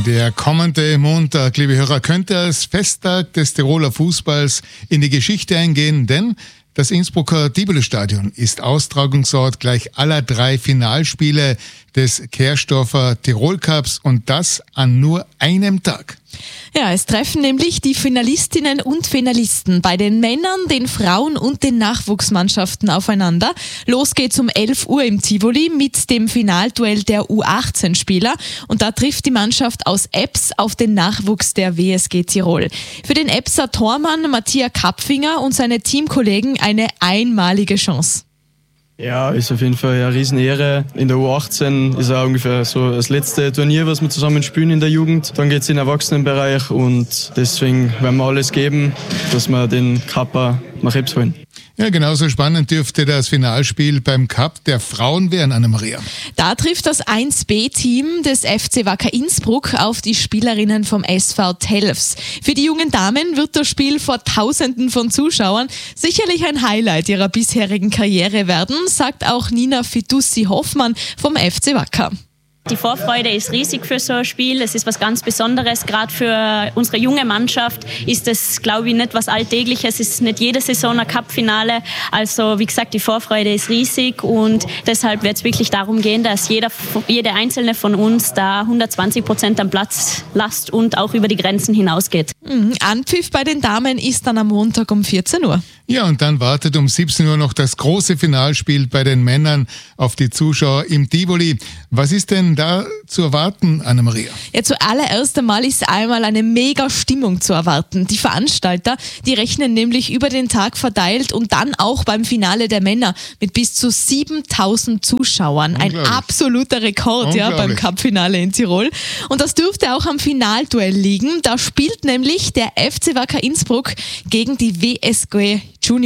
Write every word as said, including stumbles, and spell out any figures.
Der kommende Montag, liebe Hörer, könnte als Festtag des Tiroler Fußballs in die Geschichte eingehen, denn das Innsbrucker Tivoli-Stadion ist Austragungsort gleich aller drei Finalspiele des Kehrsdorfer Tirol Cups und das an nur einem Tag. Ja, es treffen nämlich die Finalistinnen und Finalisten bei den Männern, den Frauen und den Nachwuchsmannschaften aufeinander. Los geht's um elf Uhr im Tivoli mit dem Finalduell der U achtzehn Spieler und da trifft die Mannschaft aus Ebbs auf den Nachwuchs der W S G Tirol. Für den Ebbser Tormann Matthias Kapfinger und seine Teamkollegen eine einmalige Chance. Ja, ist auf jeden Fall eine Riesenehre. In der U achtzehn ist auch ungefähr so das letzte Turnier, was wir zusammen spielen in der Jugend. Dann geht es in den Erwachsenenbereich und deswegen werden wir alles geben, dass wir den Cup nach Ebbs holen. Ja, genauso spannend dürfte das Finalspiel beim Cup der Frauen werden, Anna-Maria. Da trifft das eins B-Team des F C Wacker Innsbruck auf die Spielerinnen vom S V Telfs. Für die jungen Damen wird das Spiel vor Tausenden von Zuschauern sicherlich ein Highlight ihrer bisherigen Karriere werden, sagt auch Nina Fidussi-Hoffmann vom F C Wacker. Die Vorfreude ist riesig für so ein Spiel. Es ist was ganz Besonderes. Gerade für unsere junge Mannschaft ist es, glaube ich, nicht was Alltägliches. Es ist nicht jede Saison ein Cup-Finale. Also, wie gesagt, die Vorfreude ist riesig und deshalb wird es wirklich darum gehen, dass jeder, jede einzelne von uns da hundertzwanzig Prozent am Platz lasst und auch über die Grenzen hinausgeht. Mhm. Anpfiff bei den Damen ist dann am Montag um vierzehn Uhr. Ja, und dann wartet um siebzehn Uhr noch das große Finalspiel bei den Männern auf die Zuschauer im Tivoli. Was ist denn da zu erwarten, Anna-Maria? Ja, zuallererst einmal ist einmal eine mega Stimmung zu erwarten. Die Veranstalter, die rechnen nämlich über den Tag verteilt und dann auch beim Finale der Männer mit bis zu siebentausend Zuschauern. Ein absoluter Rekord, ja, beim Cup-Finale in Tirol. Und das dürfte auch am Finalduell liegen. Da spielt nämlich der F C Wacker Innsbruck gegen die W S G